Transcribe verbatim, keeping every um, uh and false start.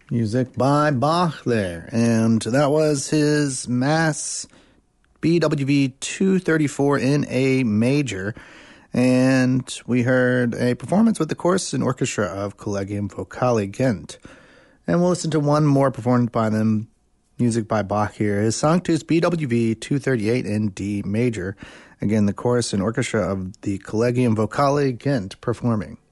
Music by Bach there. And that was his Mass B W V two thirty-four in A major. And we heard a performance with the chorus and orchestra of Collegium Vocale Ghent. And we'll listen to one more performed by them, music by Bach here. His Sanctus B W V two thirty-eight in D major. Again, the chorus and orchestra of the Collegium Vocale Ghent performing.